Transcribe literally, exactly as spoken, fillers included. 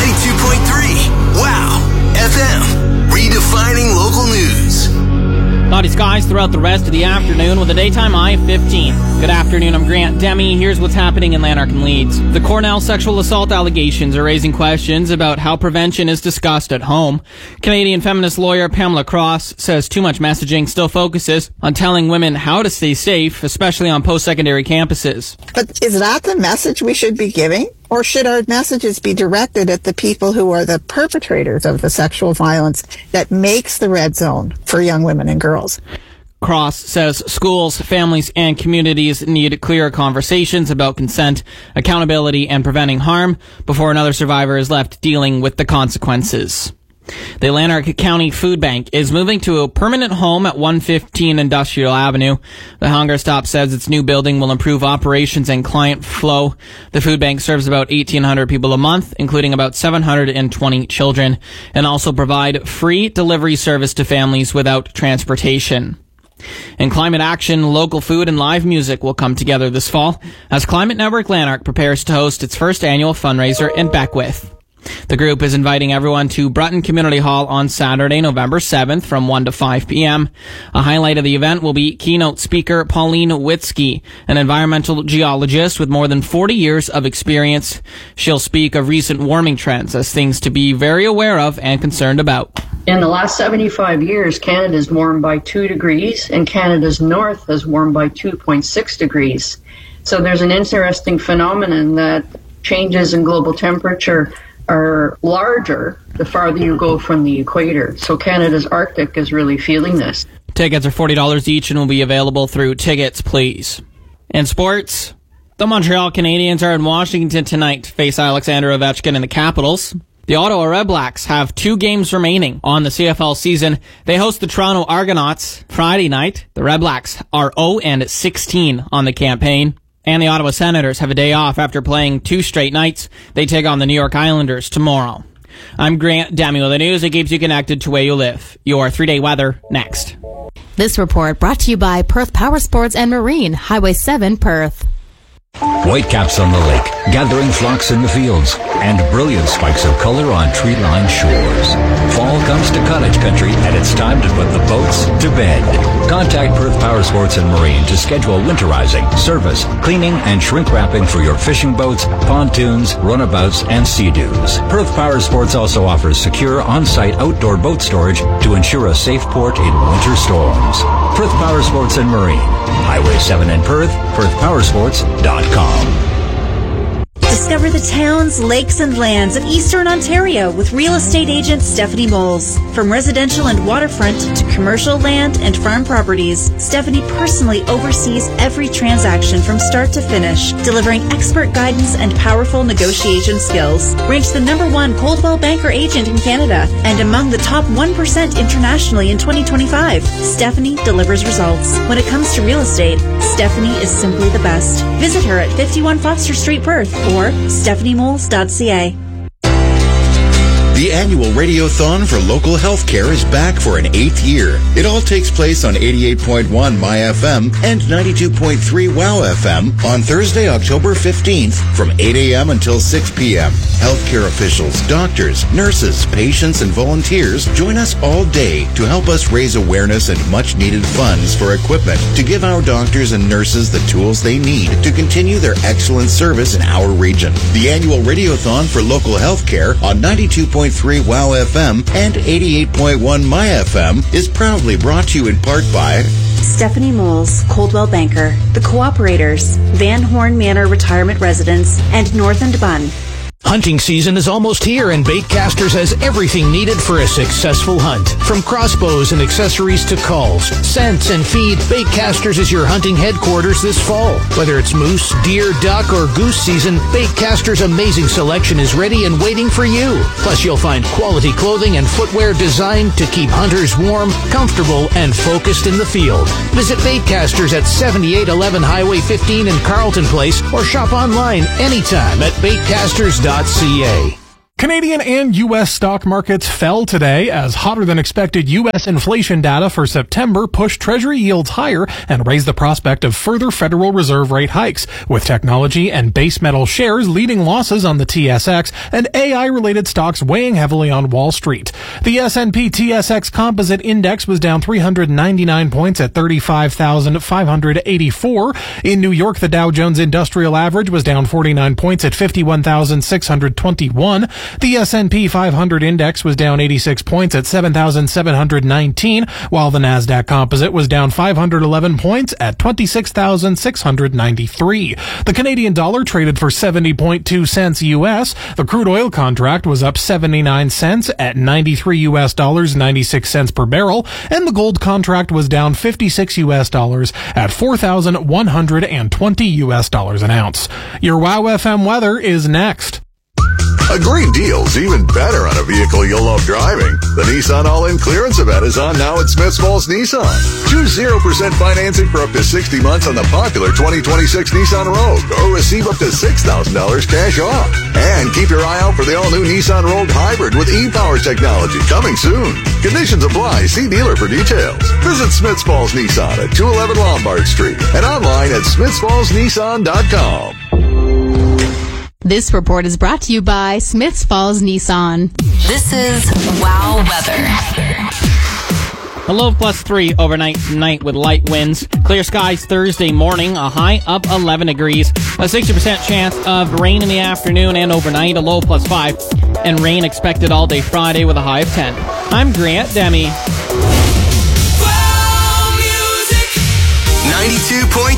ninety-two point three. Wow. F M. Redefining local news. Cloudy skies throughout the rest of the afternoon with a daytime high of fifteen. Good afternoon, I'm Grant Demi. Here's what's happening in Lanark and Leeds. The Cornell sexual assault allegations are raising questions about how prevention is discussed at home. Canadian feminist lawyer Pamela Cross says too much messaging still focuses on telling women how to stay safe, especially on post-secondary campuses. But is that the message we should be giving? Or should our messages be directed at the people who are the perpetrators of the sexual violence that makes the red zone for young women and girls? Cross says schools, families, and communities need clearer conversations about consent, accountability, and preventing harm before another survivor is left dealing with the consequences. The Lanark County Food Bank is moving to a permanent home at one fifteen Industrial Avenue. The Hunger Stop says its new building will improve operations and client flow. The food bank serves about eighteen hundred people a month, including about seven hundred twenty children, and also provide free delivery service to families without transportation. In climate action, local food and live music will come together this fall as Climate Network Lanark prepares to host its first annual fundraiser in Beckwith. The group is inviting everyone to Brutton Community Hall on Saturday, November seventh from one to five p.m. A highlight of the event will be keynote speaker Pauline Witzke, an environmental geologist with more than forty years of experience. She'll speak of recent warming trends as things to be very aware of and concerned about. In the last seventy-five years, Canada's warmed by two degrees and Canada's north has warmed by two point six degrees. So there's an interesting phenomenon that changes in global temperature are larger the farther you go from the equator. So Canada's Arctic is really feeling this. Tickets are forty dollars each and will be available through Tickets Please. In sports, the Montreal Canadiens are in Washington tonight to face Alexander Ovechkin and the Capitals. The Ottawa Red Blacks have two games remaining on the C F L season. They host the Toronto Argonauts Friday night. The Red Blacks are oh and sixteen on the campaign. And the Ottawa Senators have a day off after playing two straight nights. They take on the New York Islanders tomorrow. I'm Grant Demi with the news that keeps you connected to where you live. Your three-day weather next. This report brought to you by Perth Power Sports and Marine, Highway seven, Perth. Whitecaps on the lake, gathering flocks in the fields, and brilliant spikes of color on tree-lined shores. Fall comes to cottage country, and it's time to put the boats to bed. Contact Perth Power Sports and Marine to schedule winterizing, service, cleaning, and shrink wrapping for your fishing boats, pontoons, runabouts, and sea-doos. Perth Power Sports also offers secure on-site outdoor boat storage to ensure a safe port in winter storms. Perth Power Sports and Marine, Highway seven in Perth, perth power sports dot com. Discover the towns, lakes, and lands of Eastern Ontario with real estate agent Stephanie Moles. From residential and waterfront to commercial land and farm properties, Stephanie personally oversees every transaction from start to finish, delivering expert guidance and powerful negotiation skills. Ranked the number one Coldwell Banker agent in Canada and among the top one percent internationally in twenty twenty-five, Stephanie delivers results. When it comes to real estate, Stephanie is simply the best. Visit her at fifty-one Foster Street, Perth, or stephanie moles dot c a. The annual Radiothon for local healthcare is back for an eighth year. It all takes place on eighty-eight point one My F M and ninety-two point three Wow F M on Thursday, October fifteenth from eight a.m. until six p.m. Healthcare officials, doctors, nurses, patients, and volunteers join us all day to help us raise awareness and much-needed funds for equipment to give our doctors and nurses the tools they need to continue their excellent service in our region. The annual Radiothon for local healthcare on ninety-two point three Wow F M and eighty-eight point one My F M is proudly brought to you in part by Stephanie Moles, Coldwell Banker, The Cooperators, Van Horn Manor Retirement Residence, and North and Bunn. Hunting season is almost here, and Baitcasters has everything needed for a successful hunt. From crossbows and accessories to calls, scents, and feed, Baitcasters is your hunting headquarters this fall. Whether it's moose, deer, duck, or goose season, Baitcasters' amazing selection is ready and waiting for you. Plus, you'll find quality clothing and footwear designed to keep hunters warm, comfortable, and focused in the field. Visit Baitcasters at seventy-eight eleven Highway fifteen in Carleton Place, or shop online anytime at baitcasters dot c a. Canadian and U S stock markets fell today as hotter-than-expected U S inflation data for September pushed Treasury yields higher and raised the prospect of further Federal Reserve rate hikes, with technology and base metal shares leading losses on the T S X and A I-related stocks weighing heavily on Wall Street. The S and P T S X Composite Index was down three hundred ninety-nine points at thirty-five thousand five hundred eighty-four. In New York, the Dow Jones Industrial Average was down forty-nine points at fifty-one thousand six hundred twenty-one. The S and P five hundred index was down eighty-six points at seven thousand seven hundred nineteen, while the Nasdaq Composite was down five hundred eleven points at twenty-six thousand six hundred ninety-three. The Canadian dollar traded for seventy point two cents U S. The crude oil contract was up seventy-nine cents at ninety-three U S dollars ninety-six cents per barrel, and the gold contract was down fifty-six U S dollars at four thousand one hundred twenty U S dollars an ounce. Your Wow F M weather is next. A great deal's even better on a vehicle you'll love driving. The Nissan All-In Clearance event is on now at Smiths Falls Nissan. Choose zero percent financing for up to sixty months on the popular twenty twenty-six Nissan Rogue, or receive up to six thousand dollars cash off. And keep your eye out for the all-new Nissan Rogue Hybrid with e-Power technology coming soon. Conditions apply. See dealer for details. Visit Smiths Falls Nissan at two eleven Lombard Street and online at smiths falls nissan dot com. This report is brought to you by Smiths Falls Nissan. This is Wow Weather. A low of plus three overnight tonight with light winds. Clear skies Thursday morning, a high up eleven degrees. A sixty percent chance of rain in the afternoon and overnight, a low of plus five. And rain expected all day Friday with a high of ten. I'm Grant Demi. ninety-two point